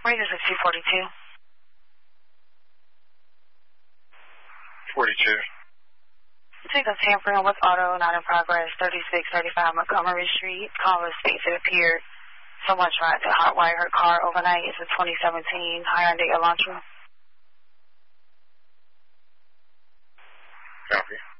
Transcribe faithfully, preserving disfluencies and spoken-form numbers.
Radius is two forty-two. forty-two. Take a tampering with auto, not in progress, thirty-six thirty-five Montgomery Street. Caller states it appeared someone tried to hotwire her car overnight. It's a twenty seventeen Hyundai Elantra. Copy.